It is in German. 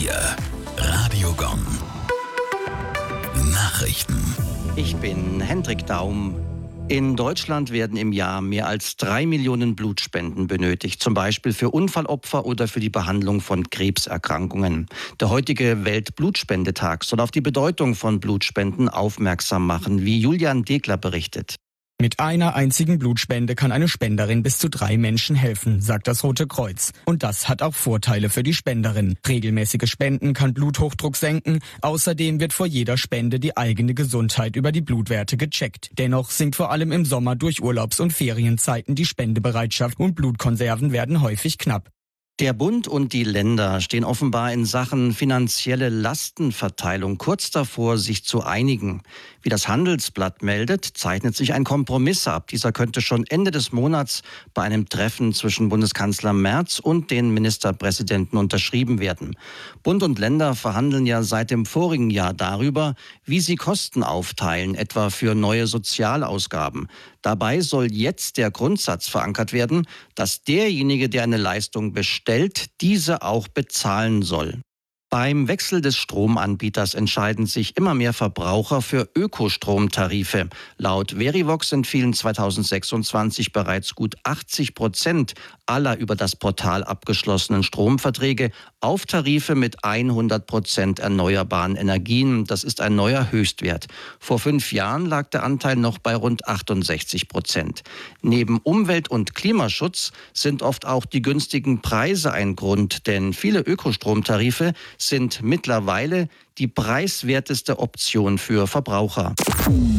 4. Radiogon. Nachrichten. Ich bin Hendrik Daum. In Deutschland werden im Jahr mehr als 3 Millionen Blutspenden benötigt, zum Beispiel für Unfallopfer oder für die Behandlung von Krebserkrankungen. Der heutige Weltblutspendetag soll auf die Bedeutung von Blutspenden aufmerksam machen, wie Julian Degler berichtet. Mit einer einzigen Blutspende kann eine Spenderin bis zu 3 Menschen helfen, sagt das Rote Kreuz. Und das hat auch Vorteile für die Spenderin. Regelmäßige Spenden kann Bluthochdruck senken. Außerdem wird vor jeder Spende die eigene Gesundheit über die Blutwerte gecheckt. Dennoch sinkt vor allem im Sommer durch Urlaubs- und Ferienzeiten die Spendebereitschaft und Blutkonserven werden häufig knapp. Der Bund und die Länder stehen offenbar in Sachen finanzielle Lastenverteilung kurz davor, sich zu einigen. Wie das Handelsblatt meldet, zeichnet sich ein Kompromiss ab. Dieser könnte schon Ende des Monats bei einem Treffen zwischen Bundeskanzler Merz und den Ministerpräsidenten unterschrieben werden. Bund und Länder verhandeln ja seit dem vorigen Jahr darüber, wie sie Kosten aufteilen, etwa für neue Sozialausgaben. Dabei soll jetzt der Grundsatz verankert werden, dass derjenige, der eine Leistung bestellt, diese auch bezahlen soll. Beim Wechsel des Stromanbieters entscheiden sich immer mehr Verbraucher für Ökostromtarife. Laut Verivox entfielen 2026 bereits gut 80% aller über das Portal abgeschlossenen Stromverträge auf Tarife mit 100% erneuerbaren Energien. Das ist ein neuer Höchstwert. Vor 5 Jahren lag der Anteil noch bei rund 68%. Neben Umwelt- und Klimaschutz sind oft auch die günstigen Preise ein Grund, denn viele Ökostromtarife sind mittlerweile die preiswerteste Option für Verbraucher.